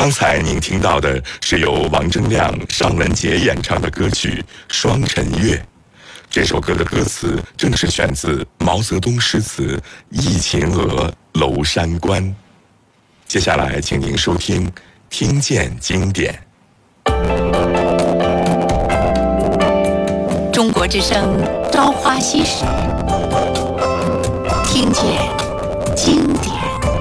刚才您听到的是由王铮亮、尚雯婕演唱的歌曲《双城月》。这首歌的歌词正是选自毛泽东诗词《忆秦娥娄山关》。接下来，请您收听《听见经典》。 中国之声《朝花夕拾》，听见经典。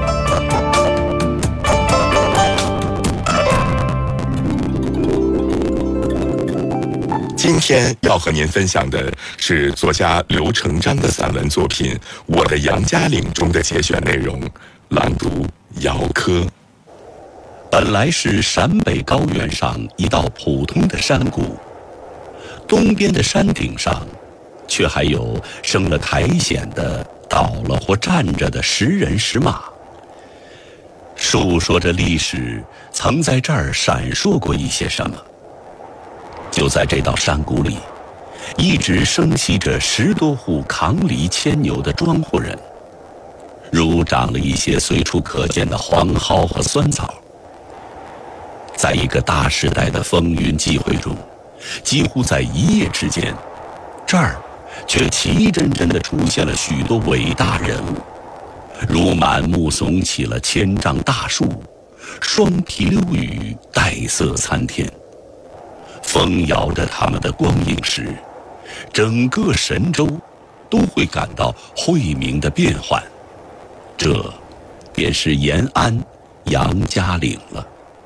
今天要和您分享的是作家刘成章的散文作品《我的杨家岭》中的节选内容，朗读姚科。 本来是陕北高原上一道普通的山谷，东边的山顶上却还有生了苔藓的倒了或站着的石人石马，述说着历史曾在这儿闪烁过一些什么。就在这道山谷里，一直生息着10多户扛犁牵牛的庄户人，如长了一些随处可见的黄蒿和酸枣。在一个大时代的风云际会中，几乎在一夜之间，这儿却齐真真地出现了许多伟大人物，如满目耸起了千丈大树，双皮溜雨，带色参天。风摇着他们的光影时，整个神州都会感到晦明的变幻。这便是延安杨家岭了。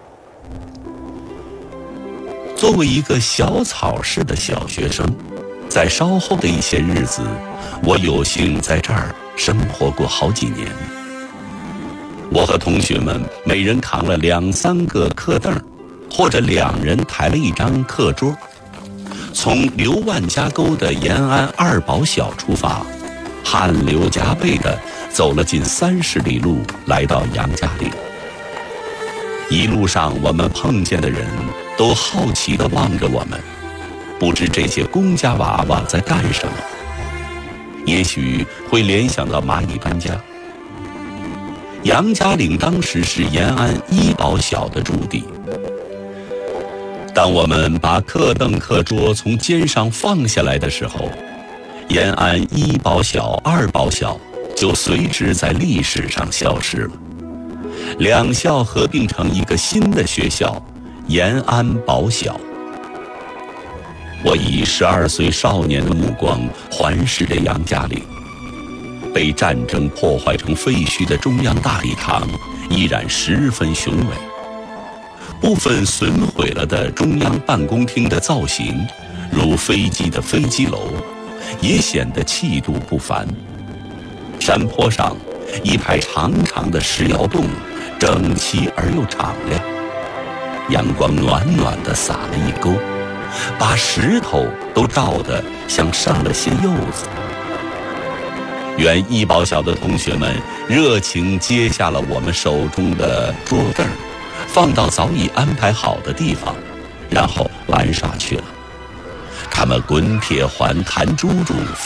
作为一个小草市的小学生，在稍后的一些日子，我有幸在这儿生活过好几年。我和同学们每人扛了2、3个课凳，或者2人抬了一张课桌，从刘万家沟的延安2堡小出发，汗流浃背地走了近30里路，来到杨家岭。一路上我们碰见的人都好奇地望着我们，不知这些公家娃娃在干什么，也许会联想到蚂蚁搬家。杨家岭当时是延安1堡小的驻地。当我们把课凳课桌从肩上放下来的时候，延安1堡小、2堡小就随之在历史上消失了。2校合并成一个新的学校——延安堡小。我以12岁少年的目光环视着杨家岭，被战争破坏成废墟的中央大礼堂依然十分雄伟。部分损毁了的中央办公厅的造型，如飞机的飞机楼，也显得气度不凡。山坡上一排长长的石窑洞，整齐而又敞亮，阳光暖暖地洒了一沟，把石头都照得像上了些釉子。原1堡小的同学们热情接下了我们手中的桌凳，放到早已安排好的地方，然后玩耍去了。他们滚铁环、弹珠珠，